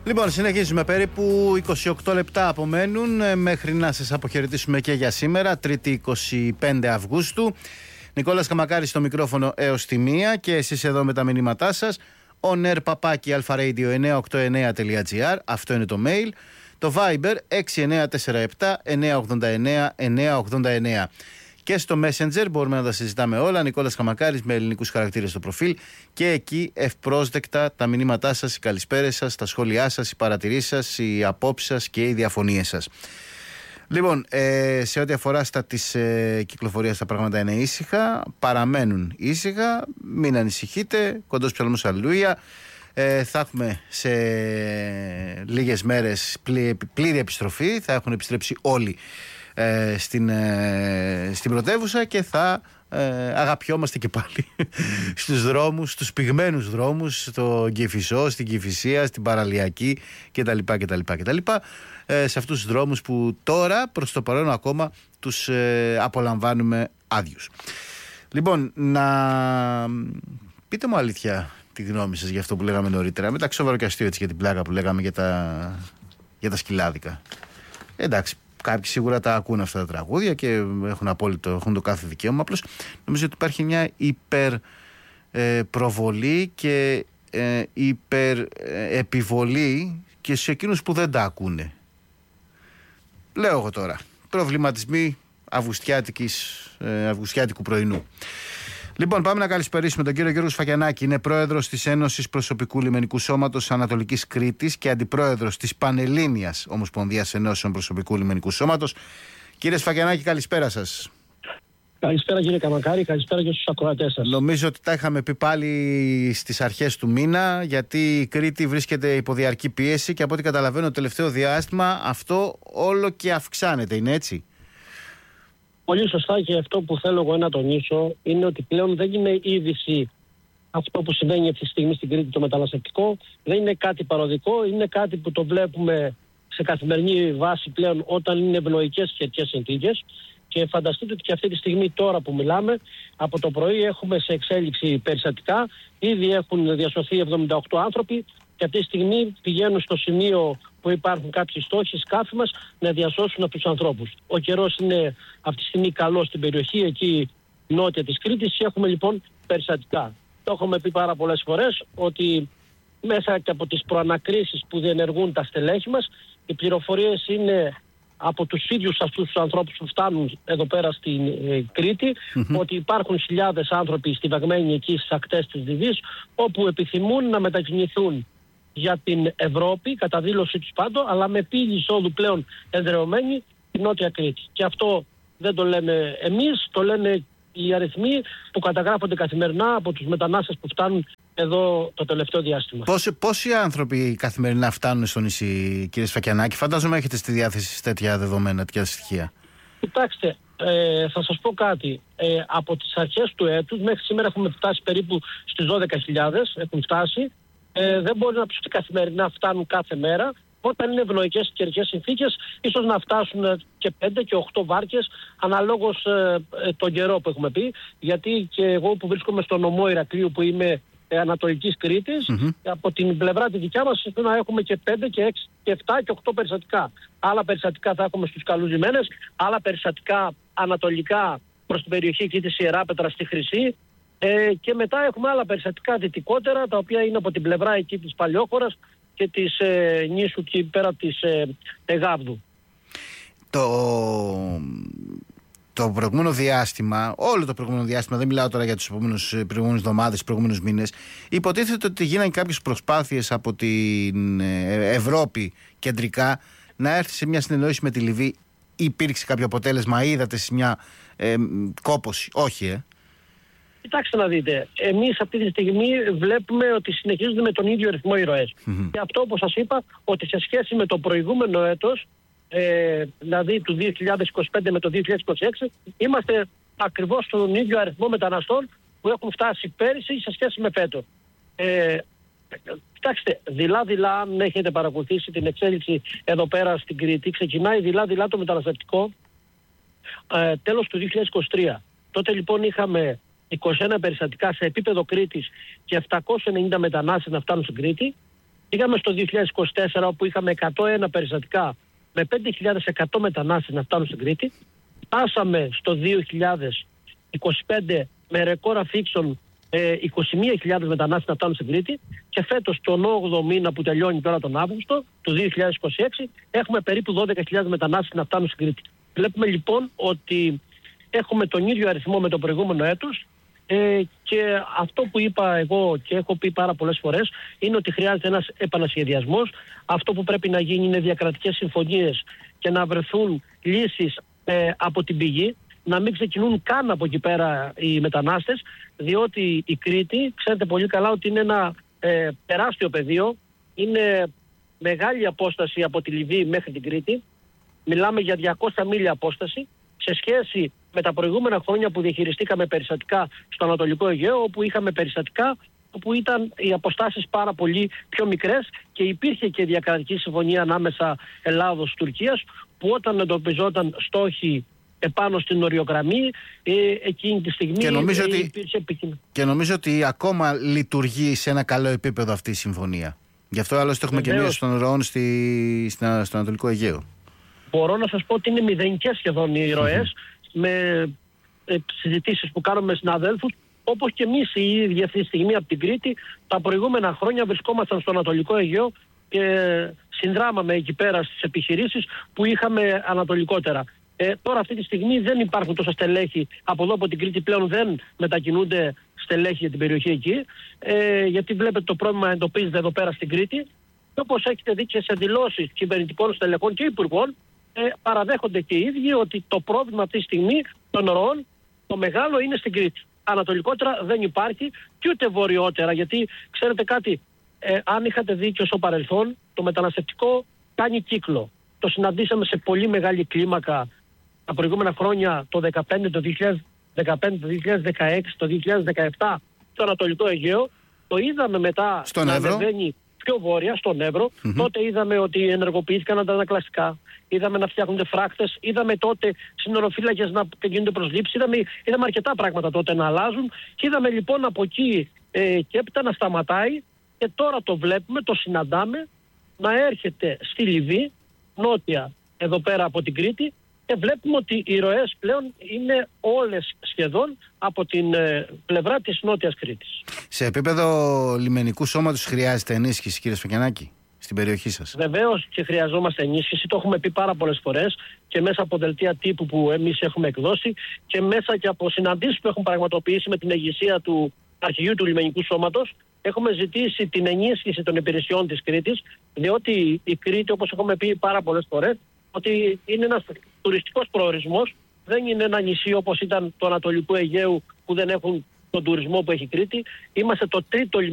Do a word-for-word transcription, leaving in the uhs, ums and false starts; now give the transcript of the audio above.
Λοιπόν, συνεχίζουμε. Περίπου είκοσι οκτώ λεπτά απομένουν μέχρι να σας αποχαιρετήσουμε και για σήμερα, Τρίτη είκοσι πέντε Αυγούστου. Νικόλας Καμακάρης στο μικρόφωνο έως τη μία και εσείς εδώ με τα μηνύματά σας. on air παπάκι αλφα-radio εννιακόσια ογδόντα εννέα τελεία τζι άρ, αυτό είναι το mail. Το Viber έξι εννιά τέσσερα επτά εννιακόσια ογδόντα εννέα εννιακόσια ογδόντα εννέα. Και στο Messenger μπορούμε να τα συζητάμε όλα. Νικόλας Καμακάρης με ελληνικούς χαρακτήρες στο προφίλ. Και εκεί ευπρόσδεκτα τα μηνύματά σας, οι καλησπέρες σας, τα σχόλιά σας, οι παρατηρήσεις σας, οι απόψεις σας και οι διαφωνίες σας. Λοιπόν, ε, σε ό,τι αφορά στα της ε, κυκλοφορίας, τα πράγματα είναι ήσυχα. Παραμένουν ήσυχα. Μην ανησυχείτε. Κοντός ψαλμός αλληλούια. Ε, θα έχουμε σε λίγες μέρες πλή, πλήρη επιστροφή. Θα έχουν επιστρέψει όλοι Ε, στην, ε, στην πρωτεύουσα και θα ε, αγαπιόμαστε και πάλι στους δρόμους, στους πυγμένους δρόμους, στο Κηφισό, στην Κηφισία, στην Παραλιακή κτλ, κτλ, κτλ. Ε, σε αυτούς τους δρόμους που τώρα προς το παρόν ακόμα τους ε, απολαμβάνουμε άδειους. Λοιπόν, να πείτε μου αλήθεια τη γνώμη σας για αυτό που λέγαμε νωρίτερα, μεταξύ σοβαρό και αστείο, έτσι, για την πλάκα που λέγαμε για τα, για τα σκυλάδικα. Εντάξει, κάποιοι σίγουρα τα ακούν αυτά τα τραγούδια και έχουν, απόλυτο, έχουν το κάθε δικαίωμα. Απλώς νομίζω ότι υπάρχει μια υπερπροβολή και ε, υπερεπιβολή και σε εκείνους που δεν τα ακούνε. Λέω εγώ τώρα. Προβληματισμοί αυγουστιάτικης, ε, αυγουστιάτικου πρωινού. Λοιπόν, πάμε να καλησπερίσουμε τον κύριο Γιώργο Σφακιανάκη. Είναι πρόεδρος της Ένωσης Προσωπικού Λιμενικού Σώματος Ανατολικής Κρήτης και αντιπρόεδρος της Πανελλήνιας Ομοσπονδίας Ενώσεων Προσωπικού Λιμενικού Σώματος. Κύριε Σφακιανάκη, καλησπέρα σας. Καλησπέρα κύριε Καμακάρη, καλησπέρα και στους ακροατές σας. Νομίζω ότι τα είχαμε πει πάλι στις αρχές του μήνα, γιατί η Κρήτη βρίσκεται υπό διαρκή πίεση και από ό,τι καταλαβαίνω το τελευταίο διάστημα αυτό όλο και αυξάνεται, είναι έτσι? Πολύ σωστά, και αυτό που θέλω εγώ να τονίσω είναι ότι πλέον δεν είναι είδηση αυτό που συμβαίνει αυτή τη στιγμή στην Κρήτη το μεταναστευτικό, δεν είναι κάτι παροδικό, είναι κάτι που το βλέπουμε σε καθημερινή βάση πλέον όταν είναι ευνοϊκές καιρικές συνθήκες. Και φανταστείτε ότι και αυτή τη στιγμή, τώρα που μιλάμε, από το πρωί έχουμε σε εξέλιξη περιστατικά. Ήδη έχουν διασωθεί εβδομήντα οκτώ άνθρωποι και αυτή τη στιγμή πηγαίνουν στο σημείο που υπάρχουν κάποιοι στόχοι, σκάφη μας, να διασώσουν αυτούς τους ανθρώπους. Ο καιρός είναι αυτή τη στιγμή καλός στην περιοχή, εκεί νότια της Κρήτης. Έχουμε λοιπόν περιστατικά. Το έχουμε πει πάρα πολλές φορές ότι μέσα και από τις προανακρίσεις που διενεργούν τα στελέχη μας, οι πληροφορίες είναι από τους ίδιους αυτούς τους ανθρώπους που φτάνουν εδώ πέρα στην ε, Κρήτη, mm-hmm. ότι υπάρχουν χιλιάδες άνθρωποι στιβαγμένοι εκεί στις ακτές της Λιβύης, όπου επιθυμούν να μετακινηθούν για την Ευρώπη, κατά δήλωση τους πάντων, αλλά με πύλη εισόδου πλέον εδρεωμένη στην Νότια Κρήτη. Και αυτό δεν το λέμε εμείς, το λένε οι αριθμοί που καταγράφονται καθημερινά από τους μετανάστες που φτάνουν εδώ το τελευταίο διάστημα. Πόσοι, πόσοι άνθρωποι καθημερινά φτάνουν στο νησί, κύριε Σφακιανάκη? Φαντάζομαι έχετε στη διάθεση τέτοια δεδομένα, τέτοια στοιχεία. Κοιτάξτε, ε, θα σας πω κάτι. Ε, από τις αρχές του έτους μέχρι σήμερα έχουμε φτάσει περίπου στις δώδεκα χιλιάδες, έχουν φτάσει. Ε, δεν μπορεί να πεις ότι καθημερινά φτάνουν κάθε μέρα. Όταν είναι ευνοϊκές καιρικές συνθήκες, ίσως να φτάσουν και πέντε και οκτώ βάρκες, αναλόγως ε, ε, τον καιρό που έχουμε πει. Γιατί και εγώ που βρίσκομαι στο νομό Ηρακλείου, που είμαι ε, Ανατολικής Κρήτης, mm-hmm. από την πλευρά τη δικιά μας να έχουμε και πέντε και έξι και επτά και οκτώ περιστατικά. Άλλα περιστατικά θα έχουμε στους καλούς λιμένες, άλλα περιστατικά ανατολικά προς την περιοχή εκεί της Ιεράπετρα στη Χρυσή. Ε, και μετά έχουμε άλλα περιστατικά δυτικότερα, τα οποία είναι από την πλευρά εκεί της Παλιόχωρας και της ε, νήσου και πέρα της ε, Εγάβδου. Το, το προηγούμενο διάστημα, όλο το προηγούμενο διάστημα, δεν μιλάω τώρα για τους προηγούμενους εβδομάδες, τους προηγούμενους μήνες, υποτίθεται ότι γίνανε κάποιες προσπάθειες από την Ευρώπη κεντρικά να έρθει σε μια συνεννόηση με τη Λιβύη. Υπήρξε κάποιο αποτέλεσμα, είδατε σε μια ε, κόπωση? Όχι, ε. Κοιτάξτε να δείτε, εμείς αυτή τη στιγμή βλέπουμε ότι συνεχίζονται με τον ίδιο ρυθμό οι ροές. Mm-hmm. Και αυτό, όπως σας είπα, ότι σε σχέση με το προηγούμενο έτος, ε, δηλαδή του δύο χιλιάδες είκοσι πέντε με το δύο χιλιάδες είκοσι έξι, είμαστε ακριβώς στον ίδιο αριθμό μεταναστών που έχουν φτάσει πέρυσι σε σχέση με φέτος. Ε, κοιτάξτε, δειλά-δειλά, αν έχετε παρακολουθήσει την εξέλιξη εδώ πέρα στην Κρήτη, ξεκινάει δειλά-δειλά το μεταναστευτικό ε, τέλος του δύο χιλιάδες είκοσι τρία. Τότε λοιπόν είχαμε είκοσι ένα περιστατικά σε επίπεδο Κρήτης και επτακόσιοι ενενήντα μετανάστες να φτάνουν στην Κρήτη. Πήγαμε στο δύο χιλιάδες είκοσι τέσσερα όπου είχαμε εκατόν ένα περιστατικά με πέντε χιλιάδες εκατό μετανάστες να φτάνουν στην Κρήτη. Φτάσαμε στο δύο χιλιάδες είκοσι πέντε με ρεκόρ αφήξεων ε, είκοσι μία χιλιάδες μετανάστες να φτάνουν στην Κρήτη και φέτος τον όγδοο μήνα που τελειώνει τώρα τον Αύγουστο του δύο χιλιάδες είκοσι έξι έχουμε περίπου δώδεκα χιλιάδες μετανάστες να φτάνουν στην Κρήτη. Βλέπουμε λοιπόν ότι έχουμε τον ίδιο αριθμό με το προηγούμενο έτος ε, και αυτό που είπα εγώ και έχω πει πάρα πολλές φορές είναι ότι χρειάζεται ένας επανασχεδιασμός. Αυτό που πρέπει να γίνει είναι διακρατικές συμφωνίες και να βρεθούν λύσεις ε, από την πηγή, να μην ξεκινούν καν από εκεί πέρα οι μετανάστες, διότι η Κρήτη, ξέρετε πολύ καλά ότι είναι ένα ε, τεράστιο πεδίο, είναι μεγάλη απόσταση από τη Λιβύη μέχρι την Κρήτη, μιλάμε για διακόσια μίλια απόσταση, σε σχέση με τα προηγούμενα χρόνια που διαχειριστήκαμε περιστατικά στο Ανατολικό Αιγαίο, όπου είχαμε περιστατικά όπου ήταν οι αποστάσεις πάρα πολύ πιο μικρές και υπήρχε και διακρατική συμφωνία ανάμεσα Ελλάδος-Τουρκίας, που όταν εντοπιζόταν στόχοι επάνω στην οριογραμμή, ε, εκείνη τη στιγμή και νομίζω, ε, ότι, υπήρχε επικοινωνία. Και νομίζω ότι ακόμα λειτουργεί σε ένα καλό επίπεδο αυτή η συμφωνία. Γι' αυτό άλλωστε έχουμε και μείωση των ροών στη, στη, στο Ανατολικό Αιγαίο. Μπορώ να σας πω ότι είναι μηδενικές σχεδόν οι ροές, mm-hmm. με ε, συζητήσεις που κάνουμε με συναδέλφους, όπως και εμείς οι ίδιοι αυτή τη στιγμή από την Κρήτη. Τα προηγούμενα χρόνια βρισκόμασταν στο Ανατολικό Αιγαίο και συνδράμαμε εκεί πέρα στις επιχειρήσεις που είχαμε ανατολικότερα. Ε, τώρα αυτή τη στιγμή δεν υπάρχουν τόσα στελέχη από εδώ από την Κρήτη, πλέον δεν μετακινούνται στελέχη για την περιοχή εκεί, ε, γιατί βλέπετε το πρόβλημα εντοπίζεται εδώ πέρα στην Κρήτη. Και όπως έχετε δει και σε δηλώσεις κυβερνητικών στελεχών και υπουργών, ε, παραδέχονται και οι ίδιοι ότι το πρόβλημα αυτή τη στιγμή των ροών το μεγάλο είναι στην Κρήτη. Ανατολικότερα δεν υπάρχει και ούτε βορειότερα, γιατί ξέρετε κάτι, ε, αν είχατε δει και στο παρελθόν, το μεταναστευτικό κάνει κύκλο. Το συναντήσαμε σε πολύ μεγάλη κλίμακα τα προηγούμενα χρόνια, το δύο χιλιάδες δεκαπέντε, το δύο χιλιάδες δεκαπέντε, το δύο χιλιάδες δεκαέξι, το δύο χιλιάδες δεκαεπτά στο Ανατολικό Αιγαίο. Το είδαμε μετά στον να Εύρο. ανεβαίνει πιο βόρεια, στον Εύρο. Mm-hmm. Τότε είδαμε ότι ενεργοποιήθηκαν αντανακλαστικά. Είδαμε να φτιάχνονται φράκτες. Είδαμε τότε συνοροφύλακες να γίνονται προσλήψεις. Είδαμε, είδαμε αρκετά πράγματα τότε να αλλάζουν. Και είδαμε λοιπόν από εκεί ε, και έπειτα να σταματάει. Και τώρα το βλέπουμε, το συναντάμε να έρχεται στη Λιβύη, νότια εδώ πέρα από την Κρήτη, και βλέπουμε ότι οι ροές πλέον είναι όλες σχεδόν από την ε, πλευρά της Νότιας Κρήτης. Σε επίπεδο λιμενικού σώματος χρειάζεται ενίσχυση, κύριε Σφακιανάκη, στην περιοχή σας? Βεβαίως και χρειαζόμαστε ενίσχυση, το έχουμε πει πάρα πολλές φορές και μέσα από δελτία τύπου που εμείς έχουμε εκδώσει και μέσα και από συναντήσεις που έχουν πραγματοποιήσει με την ηγεσία του Αρχηγείου του Λιμενικού Σώματος. Έχουμε ζητήσει την ενίσχυση των υπηρεσιών της Κρήτης, διότι η Κρήτη, όπως έχουμε πει πάρα πολλές φορές, ότι είναι ένας τουριστικός προορισμός, δεν είναι ένα νησί όπως ήταν το Ανατολικού Αιγαίου που δεν έχουν τον τουρισμό που έχει η Κρήτη. Είμαστε το τρίτο